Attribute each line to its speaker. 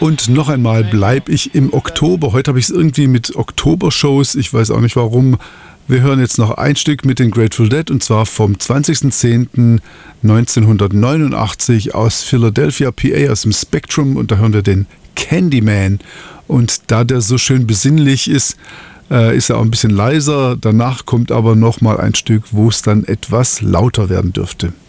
Speaker 1: Und noch einmal bleibe ich im Oktober. Heute habe ich es irgendwie mit Oktobershows. Ich weiß auch nicht warum. Wir hören jetzt noch ein Stück mit den Grateful Dead und zwar vom 20.10.1989 aus Philadelphia, PA, aus dem Spectrum. Und da hören wir den Candyman. Und da der so schön besinnlich ist, ist er auch ein bisschen leiser. Danach kommt aber noch mal ein Stück, wo es dann etwas lauter werden dürfte.